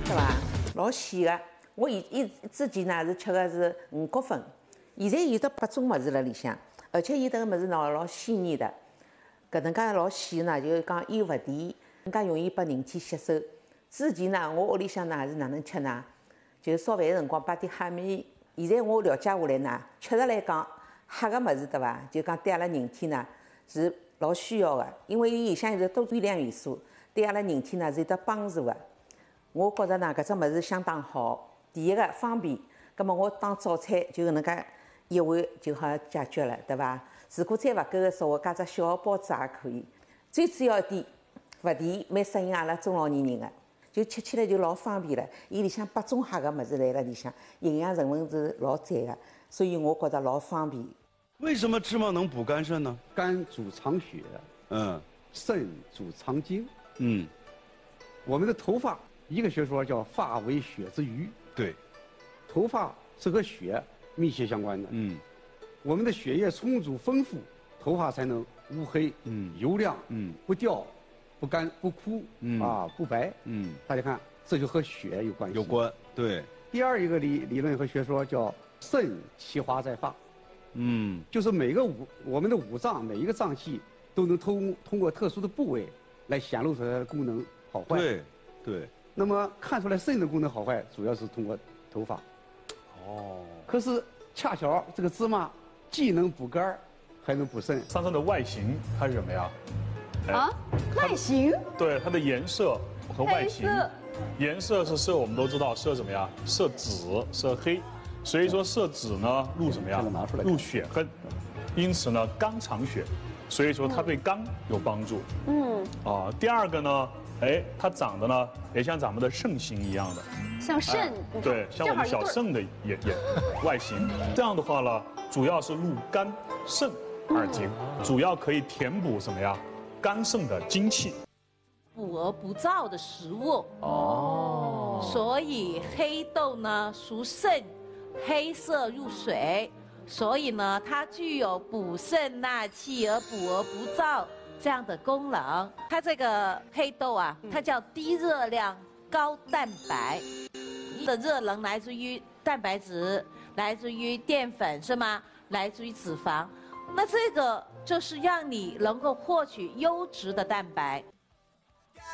对伐？老鲜个。我之前呢是吃的是五谷粉，现在有得8种物事辣里向，而且有得个物事呢老鲜艳的，搿能介老鲜呢，就是讲又勿甜，更加容易拨人体吸收。之前呢，我屋里向呢是哪能吃呢？就烧饭辰光摆点黑米。现在我了解下来呢，确实来讲，黑个物事对伐？就讲对阿拉人体呢是老需要的，因为伊里向有多微量元素，对阿拉人体呢是有得帮助的。我觉着呢，搿只物事相当好。第一个方便，葛末我当早餐就搿能介一碗就好解决了，对伐？如果再勿够个说，加只小个包子也可以。最主要一点，勿甜，蛮适应阿拉中老年人个，就吃起来就老方便了。伊里向8种黑个物事来了里向，营养成分是老赞个，所以我觉着老方便。 为什么芝麻能补肝肾呢？ 肝主藏血，肾主藏精。我们的头发，一个学说叫发为血之余。 对， 头发是和血密切相关的。我们的血液充足丰富，头发才能乌黑、油亮、不掉、不干、不枯、不白。大家看，这就和血有关系。 有关，对。 第二一个理论和学说叫肾其华在发。就是我们的五脏每一个脏器都能通过特殊的部位来显露出来的功能好坏。 对。 那么看出来肾的功能好坏，主要是通过头发。可是恰巧这个芝麻既能补肝，还能补肾。 桑葚的外形它是什么呀？ 外形？ 对，它的颜色和外形。颜色是色，我们都知道色什么呀？色紫、色黑。所以说色紫呢，入什么呀？入血分。因此呢，肝藏血，所以说它对肝有帮助。第二个呢？它长得呢也像咱们的肾形一样的， 像肾， 对，像我们小肾的也外形。这样的话呢，主要是入肝、肾二经，主要可以填补什么呀？肝肾的精气。 补而不燥的食物。所以黑豆呢属肾，黑色入水，所以呢它具有补肾纳气而补而不燥这样的功能。它这个黑豆啊，它叫低热量高蛋白，的热能来自于蛋白质，来自于淀粉是吗？来自于脂肪，那这个就是让你能够获取优质的蛋白。